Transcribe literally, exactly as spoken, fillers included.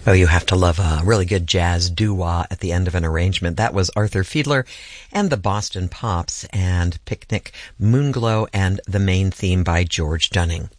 Oh, you have to love a really good jazz doo-wah at the end of an arrangement. That was Arthur Fiedler and the Boston Pops and Picnic, Moonglow, and the main theme by George Dunning.